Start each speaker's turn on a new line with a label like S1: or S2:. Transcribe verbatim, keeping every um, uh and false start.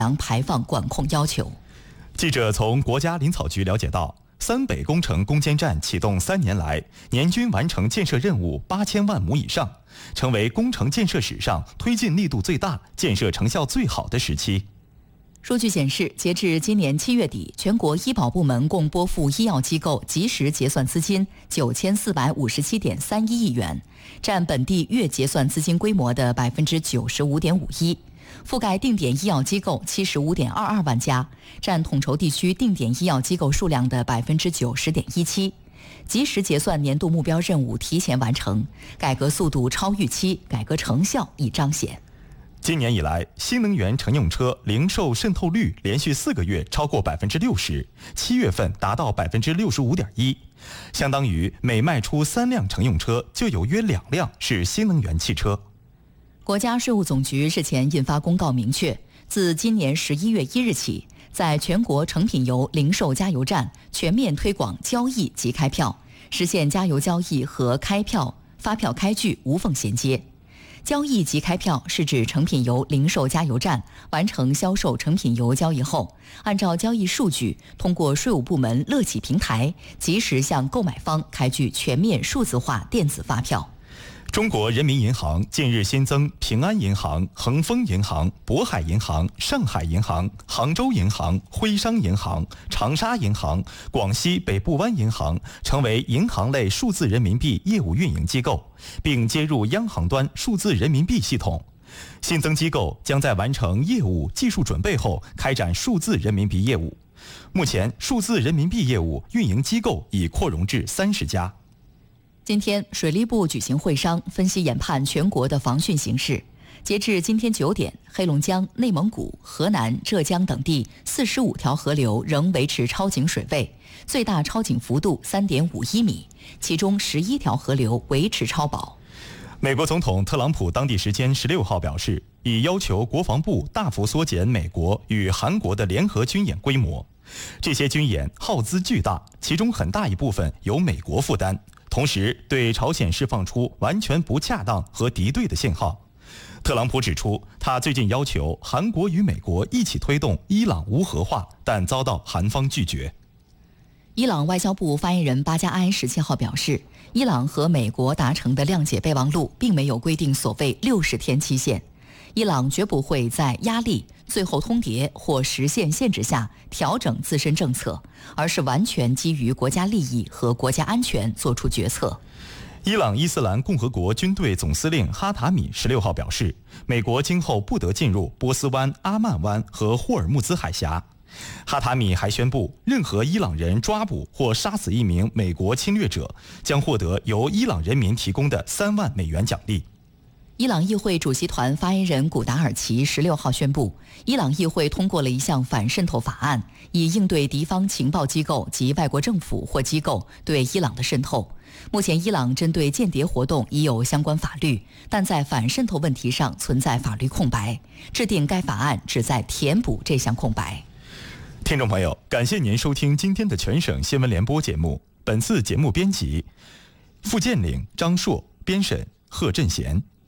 S1: 量排放管控要求。
S2: 记者从国家林草局了解到，三北工程攻坚战启动三年来，年均完成建设任务八千万亩以上，成为工程建设史上推进力度最大、建设成效最好的时期。
S1: 数据显示，截至今年七月底，全国医保部门共拨付医药机构及时结算资金九千四百五十七点三一亿元，占本地月结算资金规模的百分之九十五点五一，覆盖定点医药机构七十五点二二万家，占统筹地区定点医药机构数量的百分之九十点一七。及时结算年度目标任务提前完成，改革速度超预期，改革成效已彰显。
S2: 今年以来，新能源乘用车零售渗透率连续四个月超过百分之六十，七月份达到百分之六十五点一，相当于每卖出三辆乘用车，就有约两辆是新能源汽车。
S1: 国家税务总局日前印发公告，明确，自今年十一月一日起，在全国成品油零售加油站全面推广交易即开票，实现加油交易和开票、发票开具无缝衔接。交易即开票是指成品油零售加油站完成销售成品油交易后，按照交易数据，通过税务部门乐企平台及时向购买方开具全面数字化电子发票。
S2: 中国人民银行近日新增平安银行、恒丰银行、渤海银行、上海银行、杭州银行、徽商银行、长沙银行、广西北部湾银行，成为银行类数字人民币业务运营机构，并接入央行端数字人民币系统。新增机构将在完成业务技术准备后开展数字人民币业务。目前，数字人民币业务运营机构已扩容至三十家。
S1: 今天，水利部举行会商，分析研判全国的防汛形势。截至今天九点，黑龙江、内蒙古、河南、浙江等地四十五条河流仍维持超警水位，最大超警幅度三点五一米，其中十一条河流维持超保。
S2: 美国总统特朗普当地时间十六号表示，已要求国防部大幅缩减美国与韩国的联合军演规模。这些军演耗资巨大，其中很大一部分由美国负担。同时，对朝鲜释放出完全不恰当和敌对的信号。特朗普指出，他最近要求韩国与美国一起推动伊朗无核化，但遭到韩方拒绝。
S1: 伊朗外交部发言人巴加埃十七号表示，伊朗和美国达成的谅解备忘录并没有规定所谓六十天期限，伊朗绝不会在压力、最后通牒或实现限制下调整自身政策，而是完全基于国家利益和国家安全作出决策。
S2: 伊朗伊斯兰共和国军队总司令哈塔米十六号表示，美国今后不得进入波斯湾、阿曼湾和霍尔木兹海峡。哈塔米还宣布，任何伊朗人抓捕或杀死一名美国侵略者，将获得由伊朗人民提供的三万美元奖励。
S1: 伊朗议会主席团发言人古达尔奇十六号宣布，伊朗议会通过了一项反渗透法案，以应对敌方情报机构及外国政府或机构对伊朗的渗透。目前，伊朗针对间谍活动已有相关法律，但在反渗透问题上存在法律空白。制定该法案旨在填补这项空白。
S2: 听众朋友，感谢您收听今天的全省新闻联播节目。本次节目编辑付建岭、张硕，编审贺振贤。